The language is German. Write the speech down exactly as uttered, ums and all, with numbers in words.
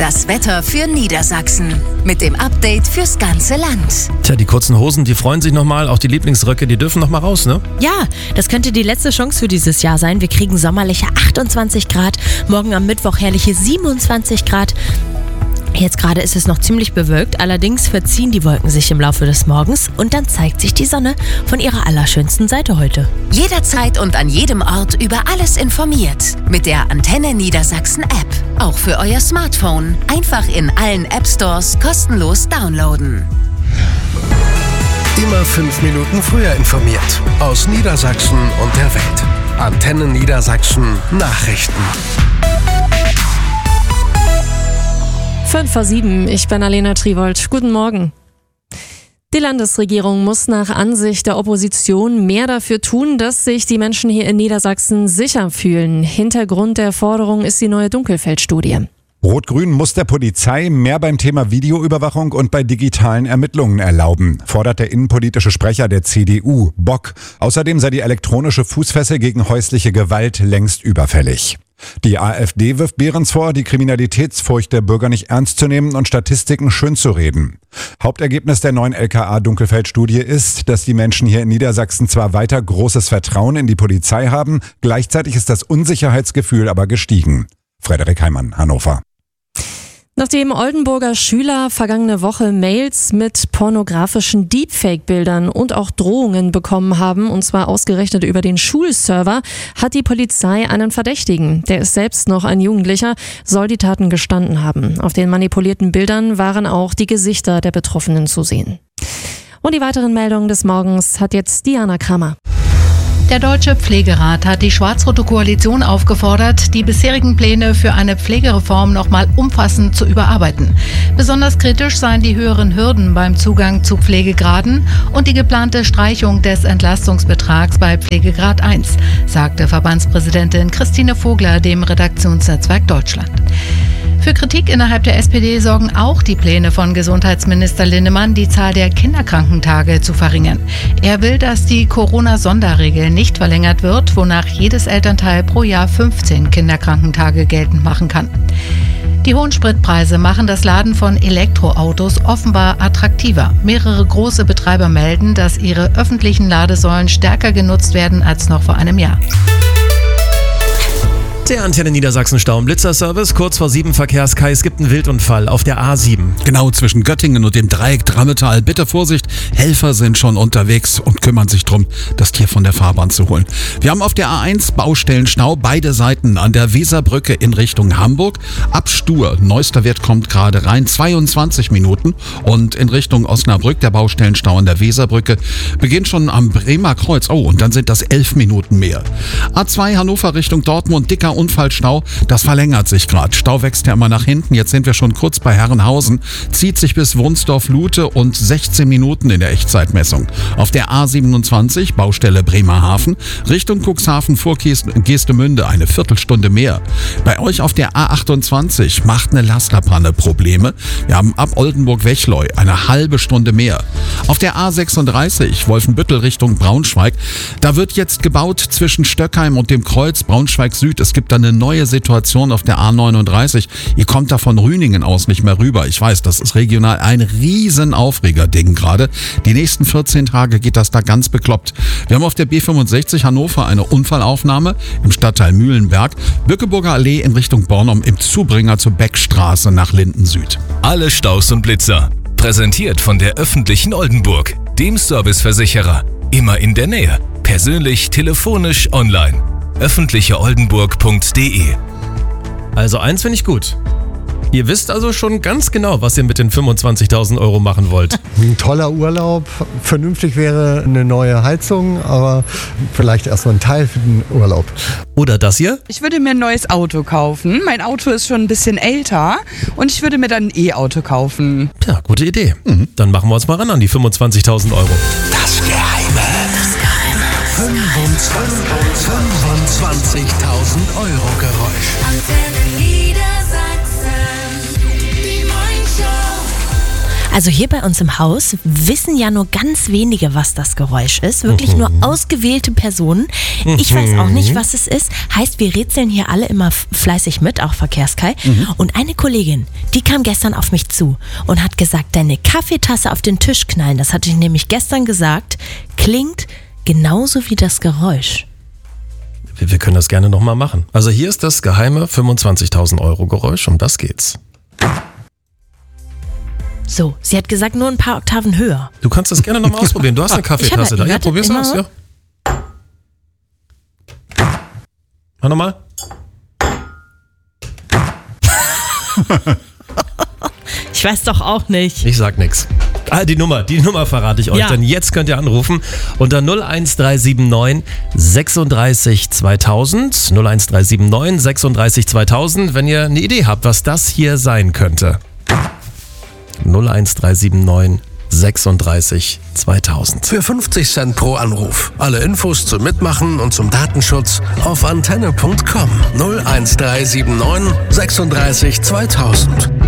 Das Wetter für Niedersachsen mit dem Update fürs ganze Land. Tja, die kurzen Hosen, die freuen sich nochmal. Auch die Lieblingsröcke, die dürfen nochmal raus, ne? Ja, das könnte die letzte Chance für dieses Jahr sein. Wir kriegen sommerliche achtundzwanzig Grad, morgen am Mittwoch herrliche siebenundzwanzig Grad. Jetzt gerade ist es noch ziemlich bewölkt, allerdings verziehen die Wolken sich im Laufe des Morgens und dann zeigt sich die Sonne von ihrer allerschönsten Seite heute. Jederzeit und an jedem Ort über alles informiert. Mit der Antenne Niedersachsen App. Auch für euer Smartphone. Einfach in allen App Stores kostenlos downloaden. Immer fünf Minuten früher informiert. Aus Niedersachsen und der Welt. Antenne Niedersachsen Nachrichten. fünf vor sieben, ich bin Alena Triwold. Guten Morgen. Die Landesregierung muss nach Ansicht der Opposition mehr dafür tun, dass sich die Menschen hier in Niedersachsen sicher fühlen. Hintergrund der Forderung ist die neue Dunkelfeld-Studie. Rot-Grün muss der Polizei mehr beim Thema Videoüberwachung und bei digitalen Ermittlungen erlauben, fordert der innenpolitische Sprecher der C D U, Bock. Außerdem sei die elektronische Fußfessel gegen häusliche Gewalt längst überfällig. Die AfD wirft Behrens vor, die Kriminalitätsfurcht der Bürger nicht ernst zu nehmen und Statistiken schönzureden. Hauptergebnis der neuen L K A-Dunkelfeld-Studie ist, dass die Menschen hier in Niedersachsen zwar weiter großes Vertrauen in die Polizei haben, gleichzeitig ist das Unsicherheitsgefühl aber gestiegen. Frederik Heimann, Hannover. Nachdem Oldenburger Schüler vergangene Woche Mails mit pornografischen Deepfake-Bildern und auch Drohungen bekommen haben, und zwar ausgerechnet über den Schulserver, hat die Polizei einen Verdächtigen. Der ist selbst noch ein Jugendlicher, soll die Taten gestanden haben. Auf den manipulierten Bildern waren auch die Gesichter der Betroffenen zu sehen. Und die weiteren Meldungen des Morgens hat jetzt Diana Kramer. Der Deutsche Pflegerat hat die schwarz-rote Koalition aufgefordert, die bisherigen Pläne für eine Pflegereform nochmal umfassend zu überarbeiten. Besonders kritisch seien die höheren Hürden beim Zugang zu Pflegegraden und die geplante Streichung des Entlastungsbetrags bei Pflegegrad eins, sagte Verbandspräsidentin Christine Vogler dem Redaktionsnetzwerk Deutschland. Für Kritik innerhalb der S P D sorgen auch die Pläne von Gesundheitsminister Linnemann, die Zahl der Kinderkrankentage zu verringern. Er will, dass die Corona-Sonderregel nicht verlängert wird, wonach jedes Elternteil pro Jahr fünfzehn Kinderkrankentage geltend machen kann. Die hohen Spritpreise machen das Laden von Elektroautos offenbar attraktiver. Mehrere große Betreiber melden, dass ihre öffentlichen Ladesäulen stärker genutzt werden als noch vor einem Jahr. Der Antenne Niedersachsen Stau- und Blitzerservice. Kurz vor sieben Verkehrskais, es gibt einen Wildunfall auf der A sieben. Genau, zwischen Göttingen und dem Dreieck Drammetal. Bitte Vorsicht, Helfer sind schon unterwegs und kümmern sich drum, das Tier von der Fahrbahn zu holen. Wir haben auf der A eins Baustellenstau, beide Seiten an der Weserbrücke in Richtung Hamburg. Ab Stur, neuester Wert kommt gerade rein, zweiundzwanzig Minuten. Und in Richtung Osnabrück, der Baustellenstau an der Weserbrücke, beginnt schon am Bremer Kreuz. Oh, und dann sind das elf Minuten mehr. A zwei Hannover Richtung Dortmund, dicker Unfallstau, das verlängert sich gerade. Stau wächst ja immer nach hinten. Jetzt sind wir schon kurz bei Herrenhausen. Zieht sich bis Wunsdorf-Lute und sechzehn Minuten in der Echtzeitmessung. Auf der A siebenundzwanzig, Baustelle Bremerhaven, Richtung Cuxhaven vor Geestemünde eine Viertelstunde mehr. Bei euch auf der A achtundzwanzig macht eine Lasterpanne Probleme. Wir haben ab Oldenburg-Wechleu eine halbe Stunde mehr. Auf der A sechsunddreißig, Wolfenbüttel Richtung Braunschweig, da wird jetzt gebaut zwischen Stöckheim und dem Kreuz Braunschweig-Süd. Es gibt da eine neue Situation auf der A neununddreißig. Ihr kommt da von Rüningen aus nicht mehr rüber. Ich weiß, das ist regional ein riesen Aufreger-Ding gerade. Die nächsten vierzehn Tage geht das da ganz bekloppt. Wir haben auf der B fünfundsechzig Hannover eine Unfallaufnahme im Stadtteil Mühlenberg. Bückeburger Allee in Richtung Bornum im Zubringer zur Beckstraße nach Linden Süd. Alle Staus und Blitzer. Präsentiert von der öffentlichen Oldenburg, dem Serviceversicherer. Immer in der Nähe. Persönlich, telefonisch, online. öffentliche oldenburg punkt de. Also eins finde ich gut. Ihr wisst also schon ganz genau, was ihr mit den fünfundzwanzigtausend Euro machen wollt. Ein toller Urlaub. Vernünftig wäre eine neue Heizung, aber vielleicht erst mal ein Teil für den Urlaub. Oder das hier? Ich würde mir ein neues Auto kaufen. Mein Auto ist schon ein bisschen älter und ich würde mir dann ein E-Auto kaufen. Ja, gute Idee. Mhm. Dann machen wir uns mal ran an die fünfundzwanzigtausend Euro. Das Geheime. Das Geheime. fünfundzwanzigtausend Euro Geräusch. Antenne Niedersachsen. Die Morning Show. Also hier bei uns im Haus wissen ja nur ganz wenige, was das Geräusch ist. Wirklich Mhm. nur ausgewählte Personen. Ich weiß auch nicht, was es ist. Heißt, wir rätseln hier alle immer f- fleißig mit, auch Verkehrskai. Und eine Kollegin, die kam gestern auf mich zu und hat gesagt, deine Kaffeetasse auf den Tisch knallen, das hatte ich nämlich gestern gesagt, klingt genauso wie das Geräusch. Wir, wir können das gerne nochmal machen. Also hier ist das geheime fünfundzwanzigtausend Euro Geräusch, um das geht's. So, sie hat gesagt, nur ein paar Oktaven höher. Du kannst das gerne nochmal ausprobieren. Du hast eine Kaffeetasse Ich da. hab- Ja, warte, probier's immer aus. mal. Ja. Mach nochmal. Ich weiß doch auch nicht. Ich sag nix. Ah, die Nummer, die Nummer verrate ich euch. Ja. Denn jetzt könnt ihr anrufen unter null eins drei sieben neun sechsunddreißig zweitausend. null eins drei sieben neun sechsunddreißig zweitausend, wenn ihr eine Idee habt, was das hier sein könnte. null eins drei sieben neun sechsunddreißig zweitausend. Für fünfzig Cent pro Anruf. Alle Infos zum Mitmachen und zum Datenschutz auf antenne punkt com. null eins drei sieben neun sechsunddreißig zweitausend.